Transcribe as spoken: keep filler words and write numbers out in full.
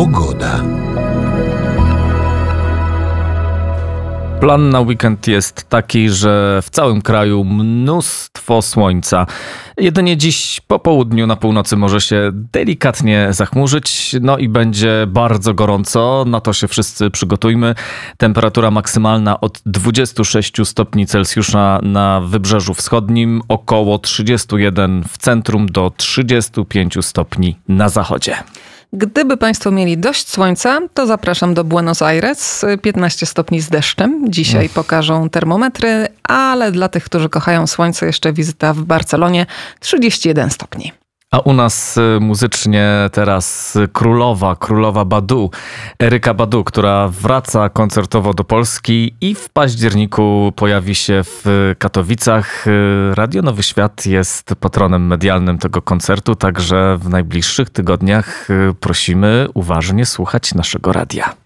Pogoda. Plan na weekend jest taki, że w całym kraju mnóstwo słońca. Jedynie dziś po południu na północy może się delikatnie zachmurzyć, no i będzie bardzo gorąco. Na to się wszyscy przygotujmy. Temperatura maksymalna od dwudziestu sześciu stopni Celsjusza na Wybrzeżu Wschodnim, około trzydziestu jeden w centrum do trzydziestu pięciu stopni na zachodzie. Gdyby Państwo mieli dość słońca, to zapraszam do Buenos Aires. piętnaście stopni z deszczem. Dzisiaj pokażą termometry, ale dla tych, którzy kochają słońce, jeszcze wizyta w Barcelonie. trzydzieści jeden stopni. A u nas muzycznie teraz królowa, królowa Badu, Erykka Badu, która wraca koncertowo do Polski i w październiku pojawi się w Katowicach. Radio Nowy Świat jest patronem medialnym tego koncertu, także w najbliższych tygodniach prosimy uważnie słuchać naszego radia.